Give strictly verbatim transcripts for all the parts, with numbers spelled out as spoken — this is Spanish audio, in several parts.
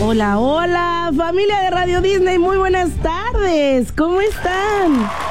Hola, hola, familia de Radio Disney, muy buenas tardes, ¿cómo están?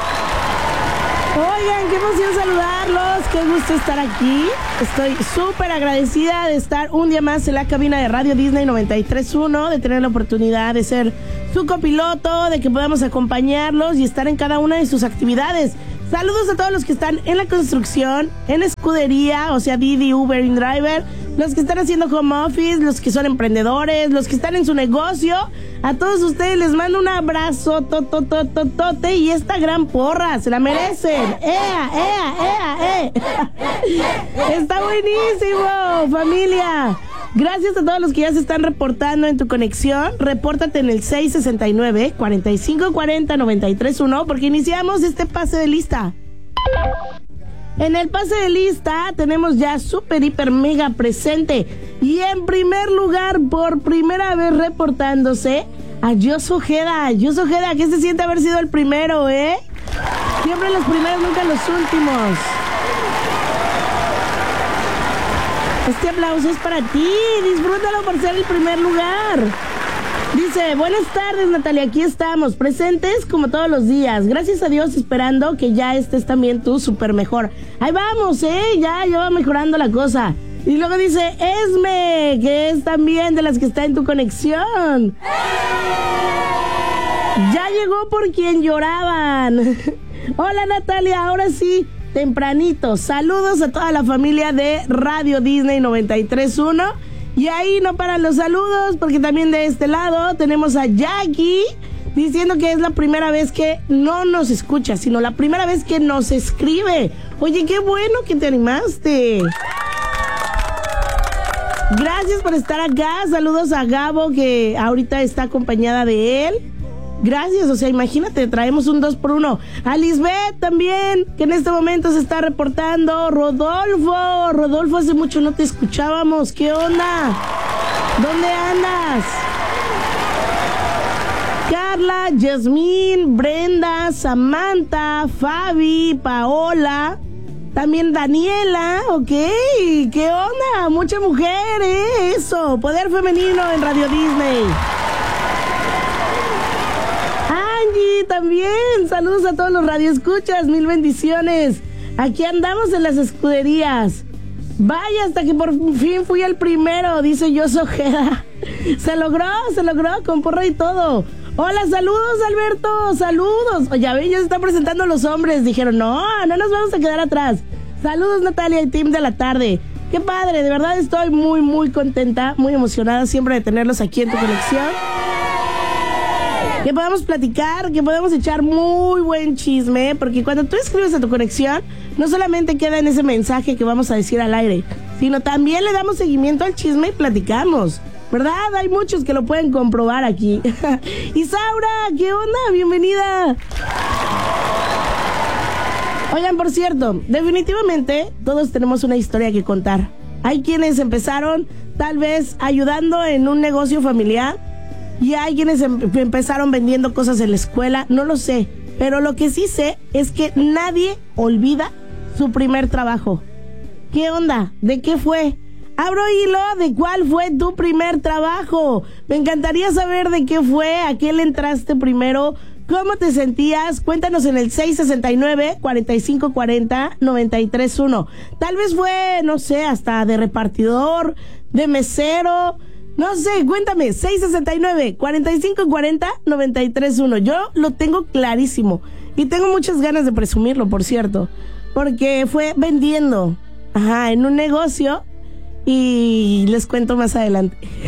Oigan, qué emoción saludarlos, qué gusto estar aquí. Estoy súper agradecida de estar un día más en la cabina de Radio Disney noventa y tres punto uno, de tener la oportunidad de ser su copiloto, de que podamos acompañarlos y estar en cada una de sus actividades. Saludos a todos los que están en la construcción, en escudería, o sea, Didi, Uber, InDriver, los que están haciendo home office, los que son emprendedores, los que están en su negocio. A todos ustedes les mando un abrazo, tototototote, y esta gran porra, se la merecen. ¡Ea, ea, ea, ea! Está buenísimo, familia. Gracias a todos los que ya se están reportando en tu conexión. Repórtate en el seis sesenta y nueve, cuarenta y cinco cuarenta, noventa y tres uno, porque iniciamos este pase de lista. En el pase de lista tenemos ya super, hiper, mega presente. Y en primer lugar, por primera vez reportándose, a Jos Ojeda. Jos Ojeda, ¿qué se siente haber sido el primero, eh? Siempre los primeros, nunca los últimos. Este aplauso es para ti, disfrútalo por ser el primer lugar. Dice, buenas tardes, Natalia, aquí estamos, presentes como todos los días. Gracias a Dios, esperando que ya estés también tú súper mejor. Ahí vamos, eh, ya, ya va mejorando la cosa. Y luego dice, Esme, que es también de las que está en tu conexión. Ya llegó por quien lloraban. Hola, Natalia, ahora sí. Tempranito, saludos a toda la familia de Radio Disney noventa y tres punto uno. Y ahí no paran los saludos, porque también de este lado tenemos a Jackie diciendo que es la primera vez que no nos escucha, sino la primera vez que nos escribe. Oye, qué bueno que te animaste. Gracias por estar acá. Saludos a Gabo, que ahorita está acompañada de él. Gracias, o sea, imagínate, traemos un dos por uno. A Lisbeth también, que en este momento se está reportando. Rodolfo, Rodolfo, hace mucho no te escuchábamos. ¿Qué onda? ¿Dónde andas? Carla, Yasmín, Brenda, Samantha, Fabi, Paola, también Daniela, ok. ¿Qué onda? Mucha mujer, ¿eh? Eso, poder femenino en Radio Disney. También, saludos a todos los radioescuchas, mil bendiciones. Aquí andamos en las escuderías. Vaya, hasta que por fin fui el primero, dice Jos Ojeda. Se logró, se logró, con porra y todo. Hola, saludos, Alberto, saludos. Oye, ven, ya se están presentando los hombres. Dijeron, no, no nos vamos a quedar atrás. Saludos, Natalia y team de la tarde. Qué padre, de verdad estoy muy, muy contenta, muy emocionada siempre de tenerlos aquí en tu conexión. Que podamos platicar, que podamos echar muy buen chisme, porque cuando tú escribes a tu conexión, no solamente queda en ese mensaje que vamos a decir al aire, sino también le damos seguimiento al chisme y platicamos, ¿verdad? Hay muchos que lo pueden comprobar aquí. Isaura, ¿qué onda? Bienvenida. Oigan, por cierto, definitivamente todos tenemos una historia que contar. Hay quienes empezaron tal vez ayudando en un negocio familiar, y hay quienes em- empezaron vendiendo cosas en la escuela, no lo sé. Pero lo que sí sé es que nadie olvida su primer trabajo. ¿Qué onda? ¿De qué fue? Abro hilo de cuál fue tu primer trabajo. Me encantaría saber de qué fue, a qué le entraste primero, cómo te sentías. Cuéntanos en el seis sesenta y nueve, cuarenta y cinco cuarenta, noventa y tres uno. Tal vez fue, no sé, hasta de repartidor, de mesero. No sé, cuéntame, seis sesenta y nueve, cuarenta y cinco cuarenta, noventa y tres uno. Yo lo tengo clarísimo y tengo muchas ganas de presumirlo, por cierto, porque fue vendiendo, ajá, en un negocio, y les cuento más adelante.